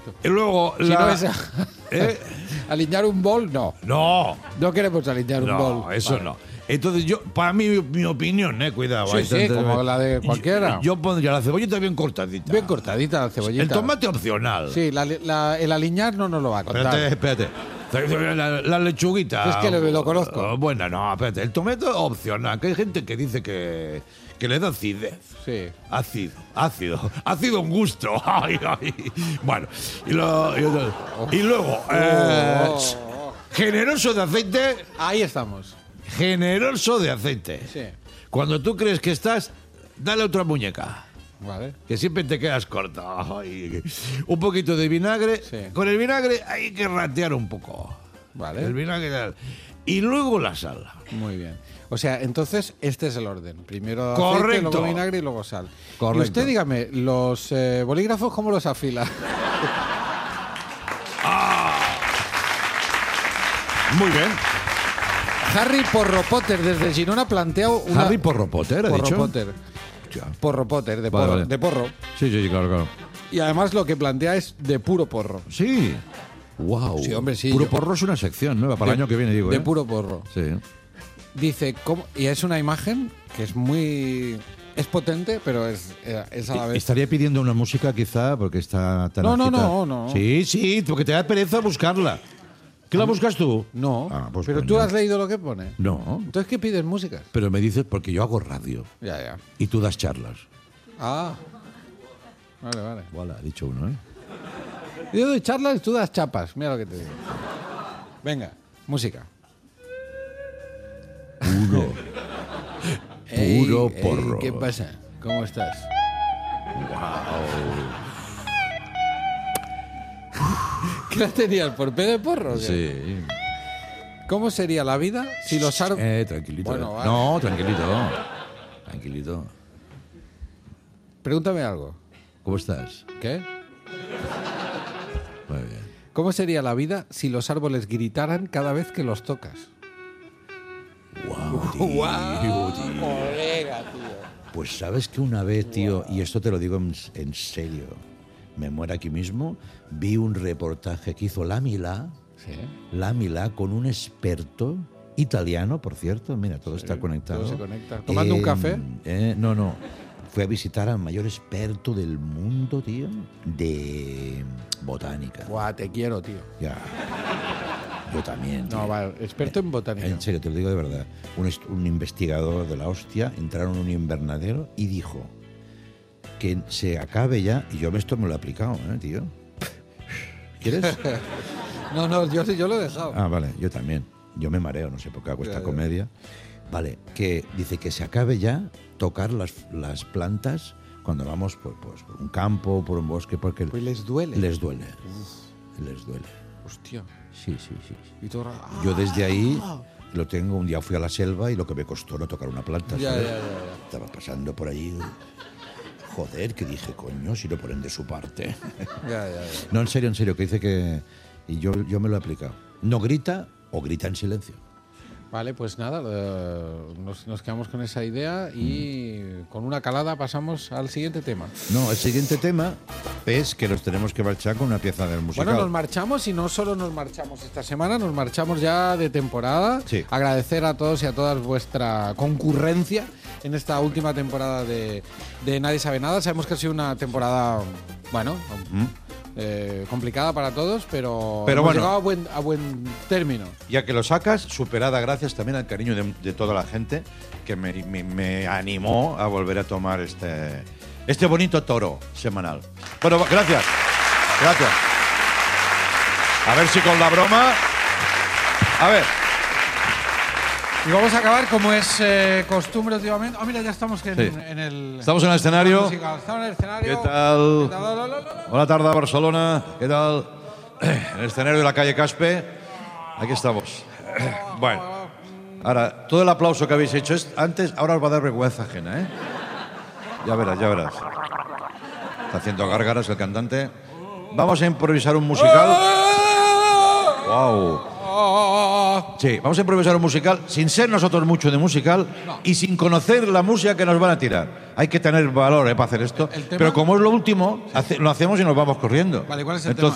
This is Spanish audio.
perfecto. Y luego Si no es alinear un bol, no. No, No queremos alinear un bol. no, eso Vale. no. Entonces yo, para mí, mi opinión, cuidado. Sí, sí, como la de cualquiera. Yo pondría la cebollita bien cortadita. Bien cortadita la cebollita. El tomate opcional. Sí, el alinear no nos lo va a contar. Espérate. La lechuguita. Es que lo conozco. Bueno, no, espérate. El tomate opcional. Que hay gente que dice que le da acidez. Sí. Ácido un gusto. Ay, ay. Bueno, y luego, generoso de aceite. Ahí estamos. Generoso de aceite. Sí. Cuando tú crees que estás, dale otra muñeca. Vale. Que siempre te quedas corto. Ay, un poquito de vinagre. Sí. Con el vinagre hay que ratear un poco. Vale. El vinagre. Y luego la sal. Muy bien. O sea, entonces este es el orden. Primero aceite, Correcto. luego vinagre y luego sal. Correcto. Y usted dígame, ¿los bolígrafos cómo los afila? Muy bien. Harry Porro Potter desde Girona ha planteado una... Harry Porro Potter, ¿ha Porro dicho? Potter. Porro Potter, de Vale, porro. vale. De porro. Sí, claro. Y además lo que plantea es de puro porro. Sí. Wow. Sí, hombre, sí, Puro yo- porro es una sección nueva para el año que viene, digo. De puro porro. Sí. Dice, ¿cómo? Y es una imagen que es muy... Es potente, pero es a la vez... Estaría pidiendo una música quizá porque está tan No, agitada. no. Sí, porque te da pereza buscarla. ¿Qué la buscas tú? No, Ah, pues pero coño. tú has leído lo que pone. No. Entonces, ¿qué pides música? Pero me dices porque yo hago radio Ya. y tú das charlas. Ah. Vale. Voilà, ha dicho uno, ¿eh? Yo doy charlas y tú das chapas. Mira lo que te digo. Venga, música. Puro. Puro porro. ¿Qué pasa? ¿Cómo estás? ¿Qué la tenías? ¿Por P de porro? o qué? Sí. ¿Cómo sería la vida si los árboles... Tranquilito. Bueno, vale. No, tranquilito. Pregúntame algo. ¿Cómo estás? ¿Qué? Muy bien. ¿Cómo sería la vida si los árboles gritaran cada vez que los tocas? Guau, tío. Colega, tío. Pues sabes que una vez, tío, y esto te lo digo en serio, me muero aquí mismo, vi un reportaje que hizo La Milà con un experto italiano, por cierto, mira, todo está conectado. todo se conecta. ¿Tomando un café? No. Fue a visitar al mayor experto del mundo, tío, de botánica. Buah, te quiero, tío. Ya. Yo también. No, tío. vale, experto en botánica. En serio, te lo digo de verdad. Un investigador de la hostia entraron en un invernadero y dijo que se acabe ya. Y yo esto me lo he aplicado, tío. ¿Quieres? No, yo lo he dejado. Ah, vale, yo también. Yo me mareo, no sé por qué hago esta Ya. comedia. Vale, que dice que se acabe ya tocar las plantas cuando vamos por un campo, por un bosque, porque Pues les duele. les duele. Les duele. Hostia. Sí. Y todo... Yo desde ahí lo tengo. Un día fui a la selva y lo que me costó no tocar una planta. Ya. ¿sabes? Estaba pasando por allí. Joder, que dije, coño, si lo ponen de su parte. Ya. No, en serio, que dice que... Y yo me lo he aplicado. No grita o grita en silencio. Vale, pues nada, nos quedamos con esa idea y con una calada pasamos al siguiente tema. No, el siguiente tema es que nos tenemos que marchar con una pieza del musical. Bueno, nos marchamos y no solo nos marchamos esta semana, nos marchamos ya de temporada. Sí. Agradecer a todos y a todas vuestra concurrencia en esta última temporada de Nadie Sabe Nada. Sabemos que ha sido una temporada, bueno, complicada para todos, pero hemos bueno. llegado a buen término. Ya que lo sacas, superada gracias también al cariño de toda la gente que me animó a volver a tomar este bonito toro semanal. Bueno, gracias. A ver si con la broma... A ver. Y vamos a acabar como es costumbre últimamente. Mira, ya estamos en el... Estamos en el escenario. Musical. Estamos en el escenario. ¿Qué tal? ¿Qué tal? Hola, tarde, Barcelona. ¿Qué tal? En el escenario de la calle Caspe. Aquí estamos. Bueno. Ahora, todo el aplauso que habéis hecho antes, ahora os va a dar vergüenza ajena, ¿eh? Ya verás. Está haciendo gárgaras el cantante. Vamos a improvisar un musical. ¡Wow! Sí, vamos a improvisar un musical sin ser nosotros mucho de musical y sin conocer la música que nos van a tirar. Hay que tener valor para hacer esto. El tema- Pero como es lo último, lo hacemos y nos vamos corriendo. Vale, ¿cuál es el Entonces,